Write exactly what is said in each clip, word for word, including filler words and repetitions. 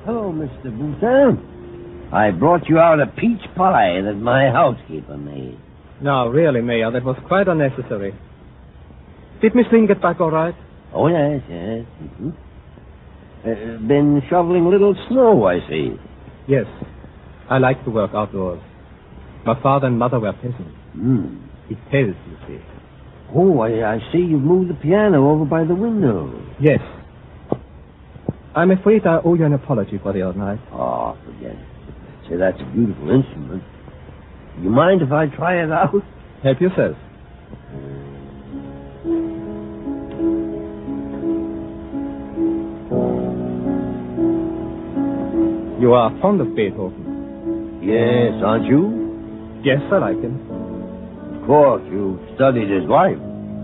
Hello, Mister Boutin. I brought you out a peach pie that my housekeeper made. No, really, Mayor, that was quite unnecessary. Did Miss Lynn get back all right? Oh, yes, yes. Mm-hmm. Uh, been shoveling a little snow, I see. Yes. I like to work outdoors. My father and mother were peasants. Mm. It tells, you see. Oh, I, I see you've moved the piano over by the window. Yes. I'm afraid I owe you an apology for the other night. Oh, forget it. Say, that's a beautiful instrument. You mind if I try it out? Help yourself. You are fond of Beethoven? Yes, aren't you? Yes, I like him. Of course, you studied his life.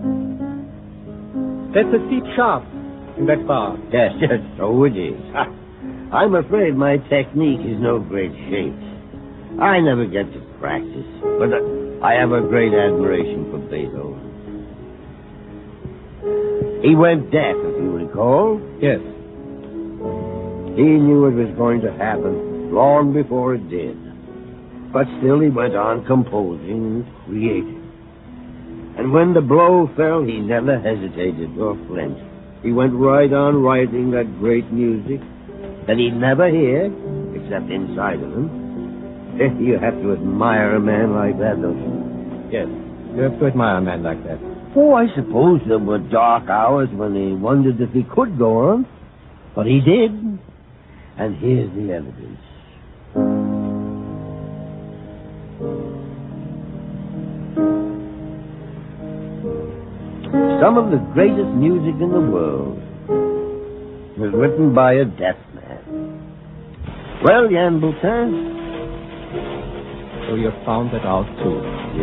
That's a C sharp in that bar. Yes, yes, so it is. I'm afraid my technique is no great shape. I never get to practice, but I have a great admiration for Beethoven. He went deaf, if you recall. Yes. He knew it was going to happen long before it did. But still he went on composing and creating. And when the blow fell, he never hesitated or flinched. He went right on writing that great music that he'd never hear, except inside of him. You have to admire a man like that, don't you? Yes, you have to admire a man like that. Oh, I suppose there were dark hours when he wondered if he could go on. But he did. And here's the evidence. Some of the greatest music in the world was written by a deaf man. Well, Jan Boutin? So you have found that out, too.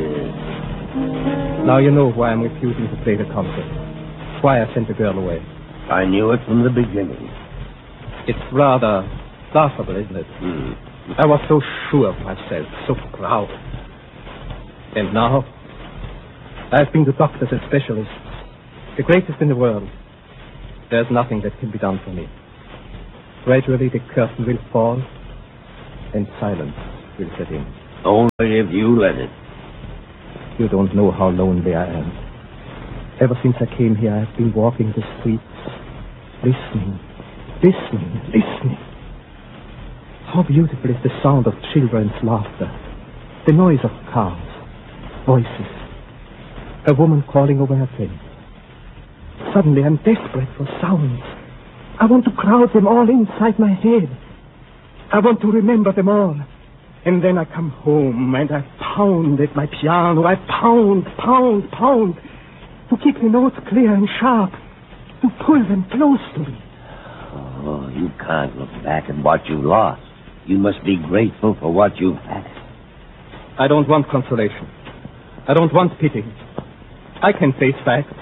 Yes. Now you know why I'm refusing to play the concert. Why I sent the girl away. I knew it from the beginning. It's rather laughable, isn't it? Mm. I was so sure of myself, so proud. And now, I've been to doctors and specialists, the greatest in the world. There's nothing that can be done for me. Gradually, the curtain will fall, and silence will set in. Only if you let it. You don't know how lonely I am. Ever since I came here, I've been walking the streets, listening, listening, listening. How beautiful is the sound of children's laughter, the noise of cars, voices, a woman calling over her friend. Suddenly, I'm desperate for sounds. I want to crowd them all inside my head. I want to remember them all. And then I come home and I pound at my piano. I pound, pound, pound to keep the notes clear and sharp, to pull them close to me. Oh, you can't look back at what you lost. You must be grateful for what you've had. I don't want consolation. I don't want pity. I can face facts.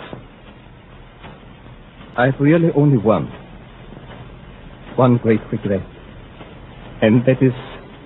I've really only one. One great regret. And that is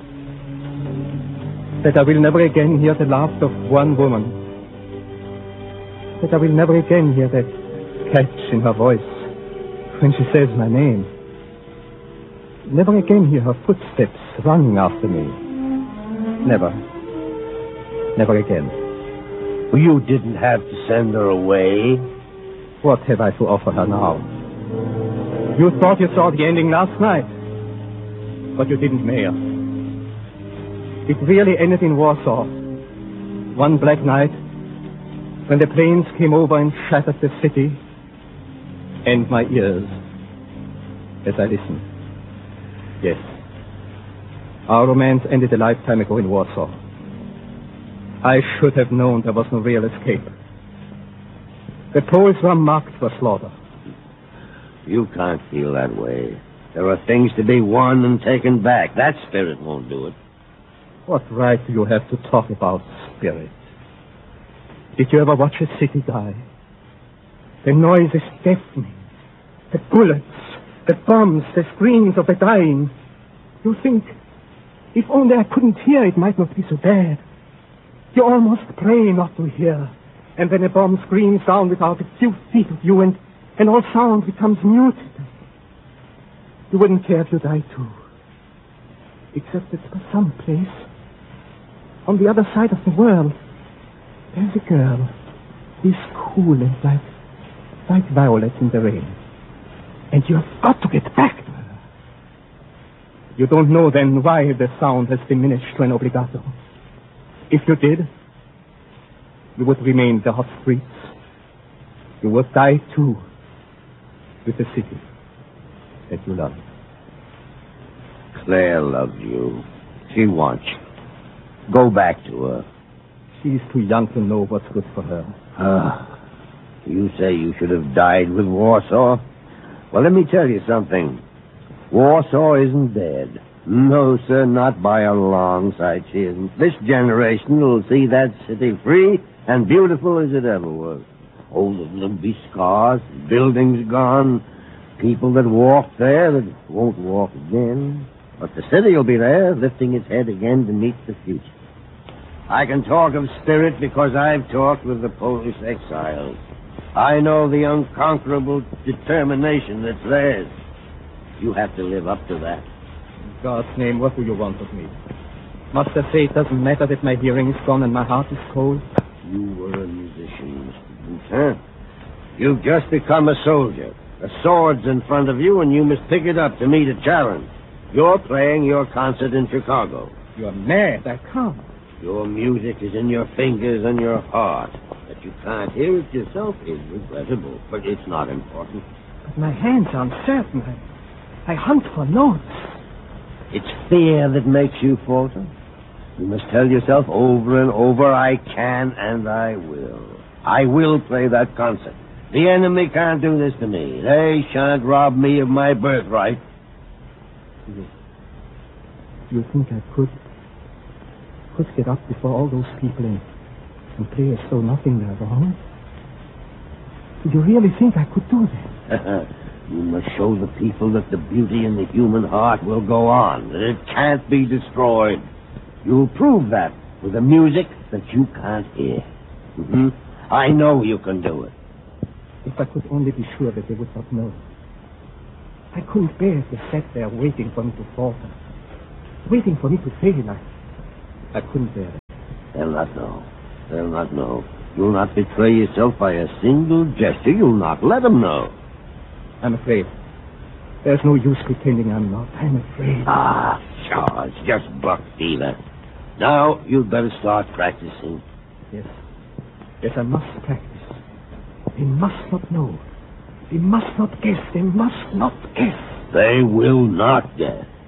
that I will never again hear the laughter of one woman. That I will never again hear that catch in her voice when she says my name. Never again hear her footsteps running after me. Never. Never again. You didn't have to send her away. What have I to offer her now? You thought you saw the ending last night, but you didn't, Mayor. It really ended in Warsaw. One black night, when the planes came over and shattered the city, and my ears, as I listened. Yes. Our romance ended a lifetime ago in Warsaw. I should have known there was no real escape. The Poles were marked for slaughter. You can't feel that way. There are things to be won and taken back. That spirit won't do it. What right do you have to talk about spirit? Did you ever watch a city die? The noise is deafening. The bullets, the bombs, the screams of the dying. You think, if only I couldn't hear, it might not be so bad. You almost pray not to hear. And then a bomb screams down without a few feet of you, and, and all sound becomes muted. You wouldn't care if you died too. Except that someplace, on the other side of the world, there's a girl who is cool and like, like violets in the rain. And you've got to get back to her. You don't know then why the sound has diminished to an obligato. If you did, you would remain the hot streets. You would die too with the city that you love. Claire loves you. She wants you. Go back to her. She's too young to know what's good for her. Ah, you say you should have died with Warsaw? Well, let me tell you something. Warsaw isn't dead. No, sir, not by a long sight she isn't. This generation will see that city free and beautiful as it ever was. Oh, there'll be scars, buildings gone, people that walked there that won't walk again. But the city will be there, lifting its head again to meet the future. I can talk of spirit because I've talked with the Polish exiles. I know the unconquerable determination that's theirs. You have to live up to that. In God's name, what do you want of me? Must I say it doesn't matter that my hearing is gone and my heart is cold? You were a musician, Mister Booth, huh? You've just become a soldier. The sword's in front of you, and you must pick it up to meet a challenge. You're playing your concert in Chicago. You're mad. I can't. Your music is in your fingers and your heart. That you can't hear it yourself is regrettable, but it's not important. But my hands are uncertain. I, I hunt for notes. It's fear that makes you falter. You must tell yourself over and over, I can and I will. I will play that concert. The enemy can't do this to me. They shan't rob me of my birthright. Do you, do you think I could, could get up before all those people and, and play as though nothing were wrong? Do you really think I could do that? You must show the people that the beauty in the human heart will go on, that it can't be destroyed. You'll prove that with a music that you can't hear. Mm-hmm. I know you can do it. If I could only be sure that they would not know. I couldn't bear to sit there waiting for me to falter. Waiting for me to fail. I, I couldn't bear it. They'll not know. They'll not know. You'll not betray yourself by a single gesture. You'll not let them know. I'm afraid. There's no use pretending I'm not. I'm afraid. Ah, sure. It's just buck fever. Now, you'd better start practicing. Yes. Yes, I must practice. They must not know. They must not guess. They must not guess. They will not guess.